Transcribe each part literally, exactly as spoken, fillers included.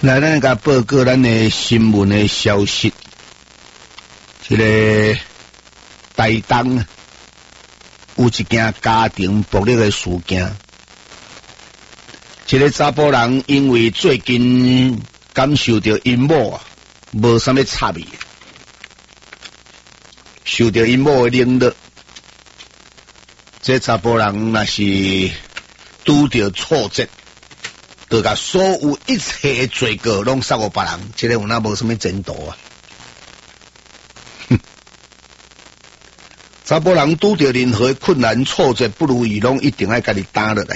来，咱甲报告咱的新闻的消息。这个台东有一件家庭暴力的事件，一个查甫人因为最近感受到因某啊无啥物插味，受到因某的凌辱，这查甫人若是拄到挫折，就甲所有一切罪过拢撒互别人，这个有那无什么前途啊！查甫人拄到任何困难挫折不如意，拢一定要家己担落来。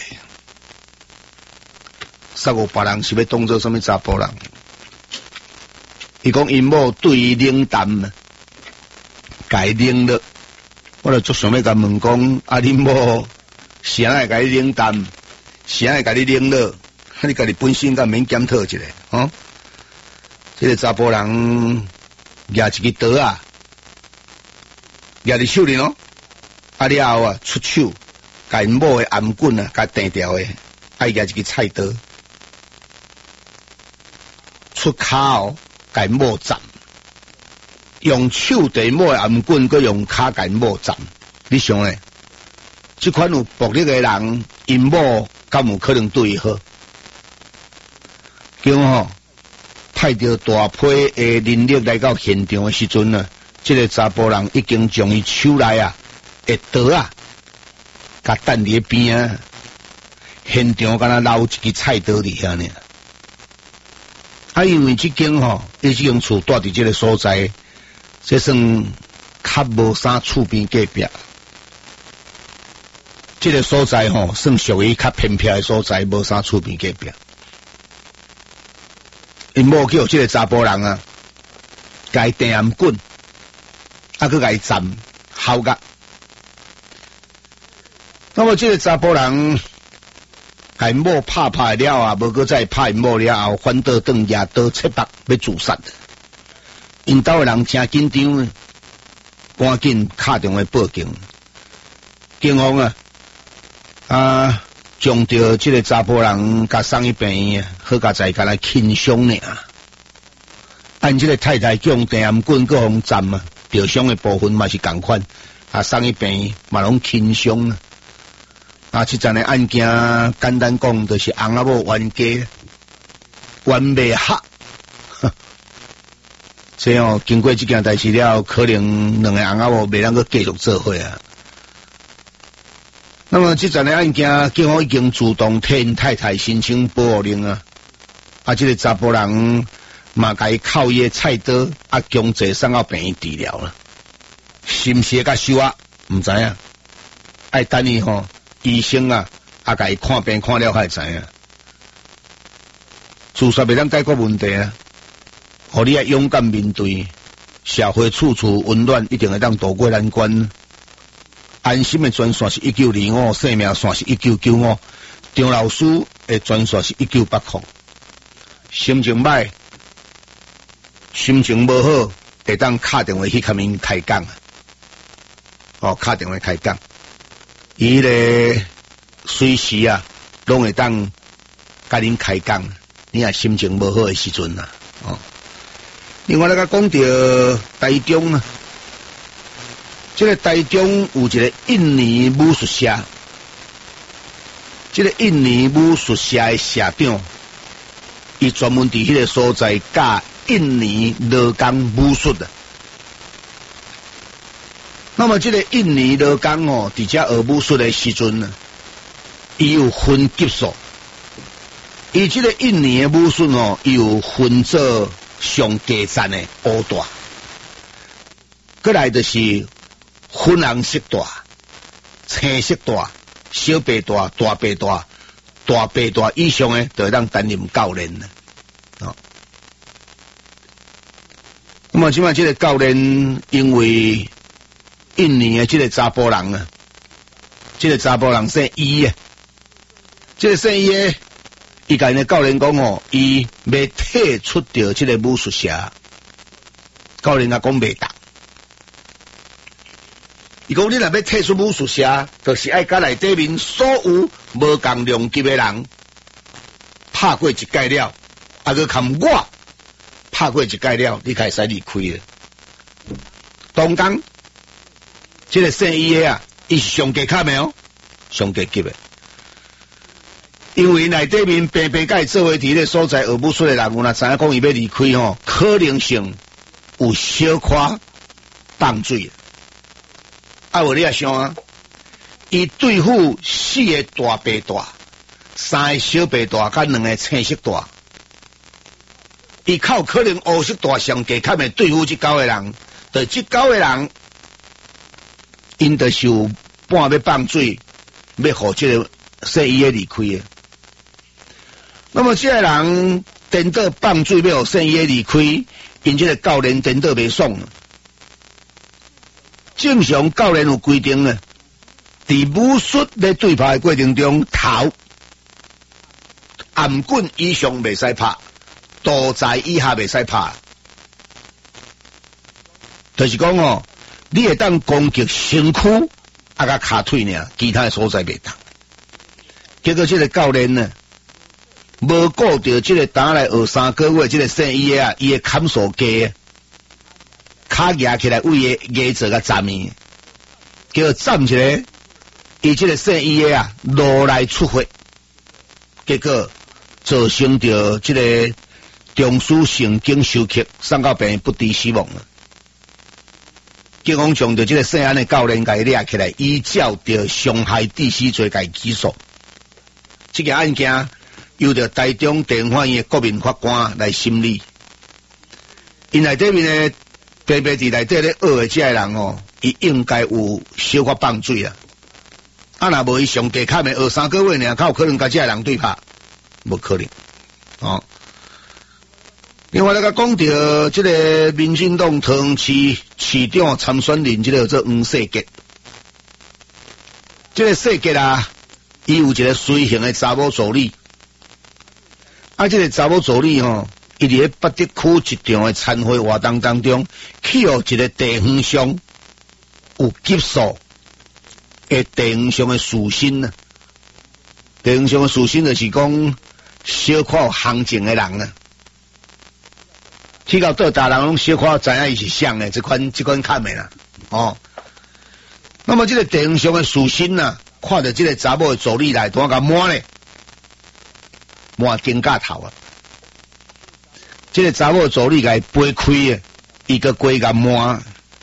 撒互别人是要当做什么查甫人？伊讲因某对伊冷淡，甲伊冷落，我就足想要甲问讲，啊，恁某是安会甲伊冷淡，是安会甲你冷落？你家己本身敢免检讨一下，哦？这个查甫人举一支刀啊，举伫手里咯，啊了后啊出手，甲因某的颔棍啊，甲钉掉的，爱举一支菜刀，出骹甲因某斩，用手伫某的颔棍，佮用骹甲因某斩。你想咧，这款有暴力的人，因某敢有可能对伊好？叫吼派着大批的人力来到现场的时阵啊，这个查甫人已经将伊手内啊的刀啊，甲等伫边啊，现场敢若留一支菜刀伫遐呢。啊，因为即间吼，伊即间厝住伫即个所在，这算较无啥厝边隔壁。即个所在吼，算属于较偏僻的所在，无啥厝边隔壁。因某叫即个查甫人啊，甲伊钉颔棍，啊，佮甲伊斩好甲。那么即个查甫人甲因某拍拍了啊，无佮再拍因某了后，反倒转举刀切腹要自杀。因兜的人真紧张，赶紧敲电话报警。警方啊啊！将着这个查甫人甲送去病院，好甲在甲来轻伤呢。按这个太太用钉颔棍各方斩啊，受伤的部分嘛是同款，啊送去病院嘛拢轻伤啊。啊，这阵的案件简单讲，就是翁仔某冤家冤未合。所以哦，经过这件代志了，可能两个翁仔某未能够继续做伙啊。那么这阵的案件，警方已经主动替因太太申请保护令啊！啊，这个查甫人嘛，甲伊靠伊的菜刀啊，强制送到病院治疗了。是毋是甲收啊？唔知啊，爱等伊吼医生啊，啊，甲伊看病看了才会知影。自杀袂当解决问题啊！互你啊勇敢面对，社会处处温暖，一定会当渡过难关。安心的专线是一九二五，生命线是一九九五，张老师的专线是一九八零。心情歹，心情无好，会当敲电话去甲因开讲啊。哦，敲电话开讲，伊咧随时啊，拢会当甲恁开讲。你若心情无好的时阵啊，哦。另外，咱甲讲到台中啊。这个台中有一个印尼武术社，这个印尼武术社的社长，伊专门伫迄个所在教印尼罗岗武术的。那么这个印尼罗岗哦，伫遮学武术的时阵呢，伊有分级数，伊这个印尼的武术哦，伊有分做上低层的乌大，过来就是。粉红色大、青色大、小白大、大白大、大白大以上的，就当担任教练了。哦，那么即摆这个教练，因为印尼的这个查甫人啊，这个查甫人姓伊啊，这个姓伊的，伊甲因的教练讲哦，伊要退出掉这个武术社，教练啊讲袂当。伊讲你若要退出武术社，就是爱甲内底面所有无共量级的人拍过一届了， 啊个看我拍过一届了，你开始离开了。东江这个姓伊的啊，伊是上低级的哦，上低级的。因为内底面平平甲伊做伙伫咧所在学武术的人，有若知影讲伊要离开吼，可能性有小可放水。啊，无你也想啊，伊对付四个大白大、三个小白大、甲两个青色大，伊靠可能黑色大上低级的对付这九个人，就这九个人，因就是有半要放水，要互这个姓伊的离开的。那么这个人颠倒放水要互姓伊的离开，因这个教练颠倒袂爽。正常教练有规定呢，伫武术咧对拍的过程中，头颔棍以上袂使拍，肚脐以下袂使拍。就是讲哦，你会当攻击身躯啊甲骹腿尔，其他的所在袂当。结果这个教练呢，无顾到这个打来学三个月，这个姓伊的啊，伊的砍手低。卡夹起来，为个牙做个站面，叫站起来，伊这个姓伊的啊，落来出血，结果造成着这个中枢神经休克，送到病院不治死亡了。警方将着这个姓安的教练甲伊抓起来，依照着伤害致死罪甲伊起诉。这个案件由着台中地方法院的国民法官来审理，因内底面的。白白伫内底咧学的这个人哦，伊应该有小可放水啊！啊，若无伊上低级的学三个月尔，较有可能甲这个人对拍，无可能哦。另外来甲讲到这个民进党桃园市市长参选人，这个叫做黄世杰。这个世杰啊，伊有一个随行的查某助理，啊，这个查某助理吼、哦。伊伫咧北德区一场的参会活动当中，去互一个地方上有级数的地方上的属性啊，地方上的属性就是讲小可有行情的人啊，去到倒大人拢小可知影伊是像的这款这款看的啦，哦。那么这个地方上的属性啊，看到这个查某的助理来，拄甲摸咧，摸顶架头啊。这个查某助理甲伊掰开啊，伊个龟甲摸，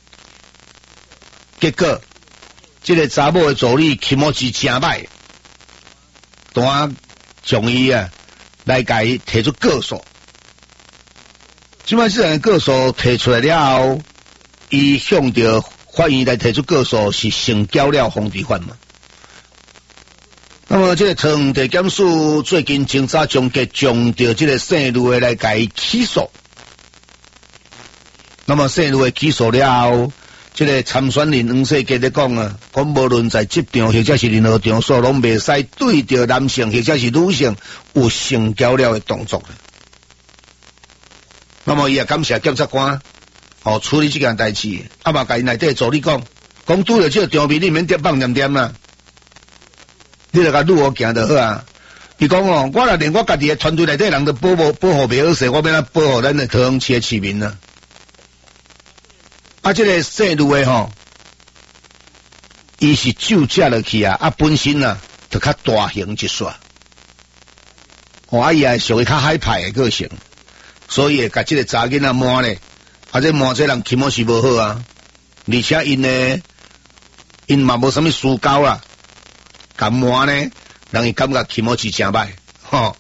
结果这个查某的助理起毛是真歹，当将伊啊来甲伊提出告诉。即摆这样的告诉提出来了后，伊向着法院来提出告诉，是成交了防治法嘛？那么这个桃园地检署最近侦查终结，将着这个姓卢的来甲伊起诉。那么姓卢的起诉了后，这个参选人黄世杰咧讲啊，讲无论在这场或者是任何场所，拢袂使对着男性或者是女性有性交了的动作。那么伊也感谢检察官哦处理这件代志，啊嘛甲伊内底助理讲，讲拄着这个场面，你免点放点点啦。你著甲路我行就好啊！伊讲哦，我若连我家己的团队内底人都保护保护袂好势，我要怎保护咱的桃园市的市民呢？啊，这个姓卢的吼，伊是酒驾落去啊，啊本身啊，就较大型一撮，哦，啊伊也属于较海派的个性，所以甲这个查囡仔摸咧，啊这摸这人起码是无好啊，而且因呢，因嘛无啥物私交啦。咁摸呢，让伊感觉起毛是真歹，吼。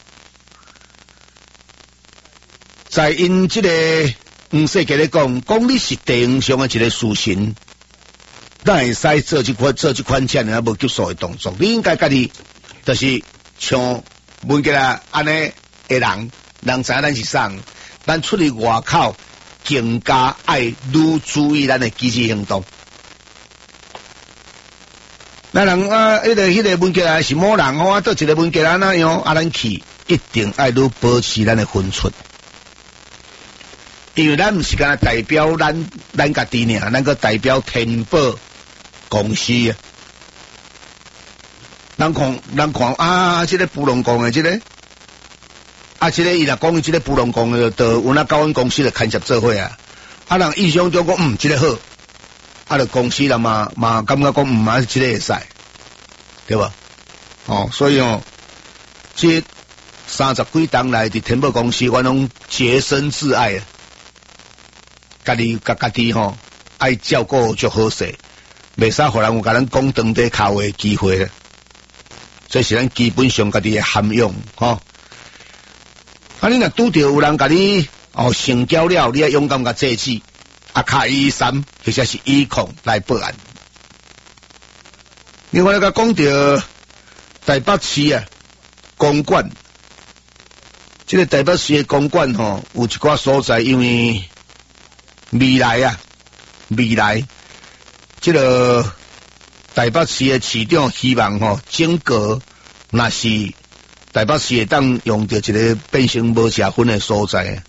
在因这个黄世杰咧讲，讲你是地方上的一个属神，咱会使做这款做这款这样无急数的动作。你应该家己就是像文杰啊安尼的人，人知影咱是啥，咱出去外口更加爱愈注意咱的积极行动。那人啊，迄个迄个文杰啊是某人哦，啊，倒一个文杰啊那样啊，咱去一定爱愈保持咱的分寸，因为咱毋是干代表咱咱家己尔，咱个代表天宝公司啊。人看人看啊，这个布隆讲的这个啊，即、這个伊若讲伊即个布隆公的，就有那高阮公司的牵涉做伙啊。啊，人意向中讲，嗯，即、這个好，啊，就公司人嘛嘛感觉讲，嗯，嘛是即个会使，对吧？哦，所以哦，即三十几档来伫天宝公司，我拢洁身自爱啊，家己家家己吼爱照顾足好势，袂使互人有甲咱讲长底骹话机会咧。这是咱基本上家己的涵养吼。啊，你若拄着有人甲你哦成交了，你要勇敢甲制止，啊，卡一三或者是一控来报案。另外，甲讲到台北市啊公馆，这个台北市的公馆吼、哦，有一寡所在，因为未来啊，未来这个。台北市的市长希望吼、哦、整个那是台北市会当用到一个变成无社分的所在。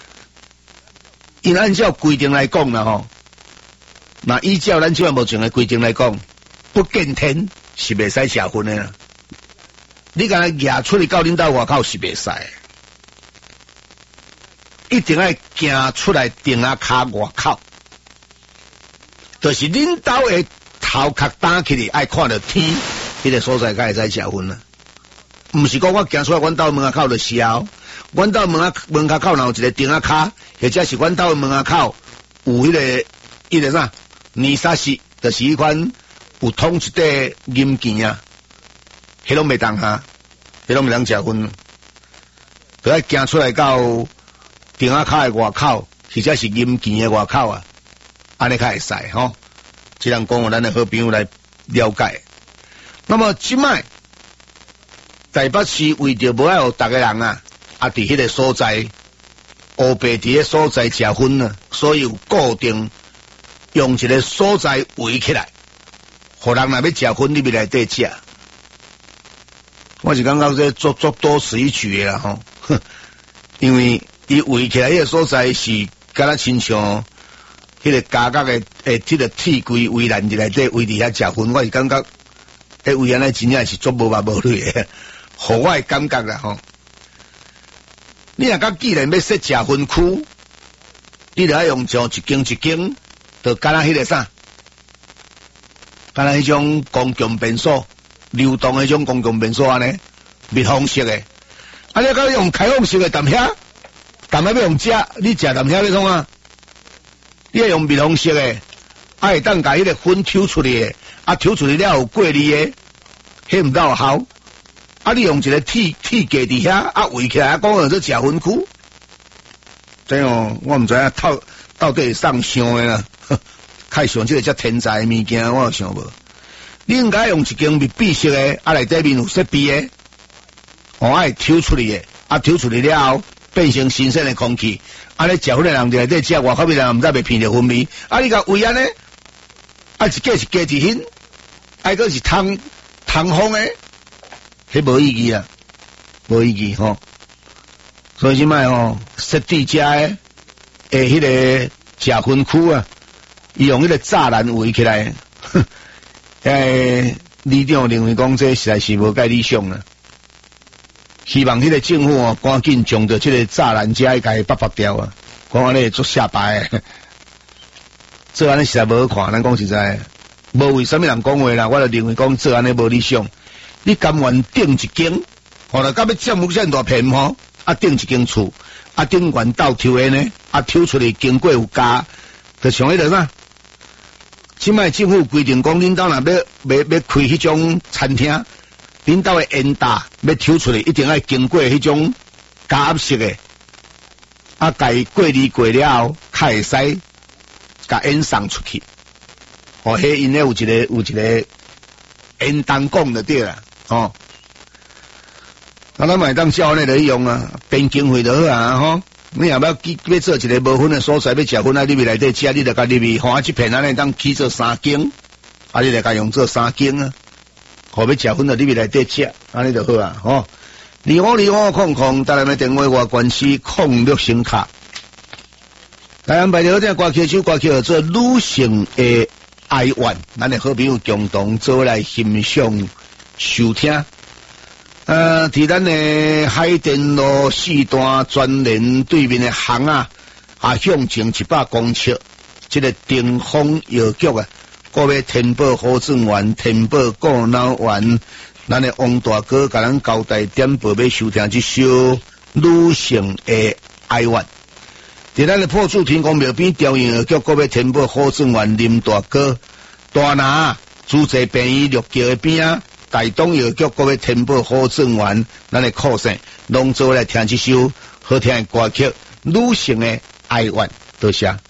因按照规定来讲啦吼，那依照咱即个目前的规定来讲，不见天是袂使社分的啦。你甲举出去到恁兜外口是袂使，一定要行出来顶下骹外口，就是恁兜的。头壳打起嚟，爱看到天，迄、那个所在才会使社分啦。毋是讲我行出来，阮兜门口就消。阮兜门口门口口若有一个钉仔卡，或者是阮兜门口口有迄、那个迄、那个啥泥沙石，就是迄款有捅一块银钱啊，迄拢袂当哈，迄拢袂当社分。就要行出来到钉仔卡的外口，或者是银钱的外口啊，安尼才会使吼。这样讲，咱的好朋友来了解。那么，即摆台北市为着无爱互逐个人啊，啊，伫迄个所在，乌白伫个所在食薰啊，所以有固定用一个所在围起来，互人若要食薰，你咪来底食。我是感觉这做做多此一举的啦吼，因为伊围起来迄个所在是敢若亲像。迄个加角的诶，即、那个铁柜围栏伫内底围伫遐食薰，我是感觉迄围安尼真正是足无肉无类的，互我的感觉啦吼。你若讲既然要设食薰区，你就要用像一间一间，就敢若迄个啥，敢若迄种公共便所，流动迄种公共便所安尼，密封式的。啊，你讲用开放式的，淡遐，淡遐要用食，你食淡遐要创啊？你要用密封式的，啊会当甲迄个薰抽出来的，啊抽出来了有过滤的，迄毋到效。啊你用一个铁铁架伫遐，啊围起来，讲做食薰区，这样我毋知影到到底送伤的啦，开上这个遮天才的物件，我想无。你应该用一间密闭式的，啊内底面有设备的，哦爱抽出来的，啊抽出来了后变成新鲜的空气。啊！你食薰的人伫内底食，外口边人毋知袂闻着薰味。啊！你甲围安尼，啊一架是架伫迄，啊个是通通风的，迄无意义啊，无意义吼。所以即摆吼，设置遮的诶，迄个食薰区啊，伊用迄个栅栏围起来，诶，里长认为讲这实在是无介理想啦。希望迄个政府哦，赶紧将着这个栅栏遮甲伊拔拔掉啊！讲安尼做下摆，做安尼实在无好看。咱讲实在，无为什么人讲话啦，我就认为讲做安尼无理想。你甘愿顶一间，后来到要占有遮大片吼，啊顶一间厝，啊顶原斗抽的呢，啊抽出来经过有加，就像迄个啥？即摆政府规定讲，恁兜若要要要开迄种餐厅。恁兜的烟大要抽出来，一定要经过迄种加压式的，啊，甲伊过滤过了后，才会使甲烟送出去。哦，迄因咧有一个有一个烟弹讲就对啦，哦。啊，咱买当照安尼来用啊，编经费就好啊，吼。你若要去要做一个无薰的所在，要食薰啊，你咪内底食，你就甲入去，吼啊，一片安尼当起做三间，啊，你就甲用做三间啊。互要食薰就你咪来底食，安尼就好啊，吼、哦！二五二五空空，台南的电话外关系空六星卡。来安排着这歌曲首歌曲叫做《女性的哀怨》，咱的好朋友共同做来欣赏收听。 呃，伫咱的海淀路四段专连对面的巷啊，啊向前一百公尺，这个顶峰药局啊，各位天宝好转丸、天宝过脑丸，咱的王大哥甲咱交代点播要收听这首女性的哀怨。伫咱的破厝天公庙边调营药局，各位天宝好转丸林大哥，大拿主治病医绿桥的边啊。大东药局各位天宝好转丸，咱的靠省拢做来听这首好听的歌曲《女性的哀怨》，多谢。